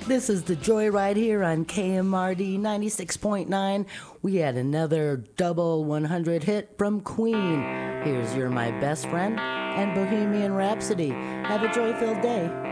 This is the Joyride here on KMRD 96.9. We had another double 100 hit from Queen. Here's You're My Best Friend and Bohemian Rhapsody. Have a joy-filled day.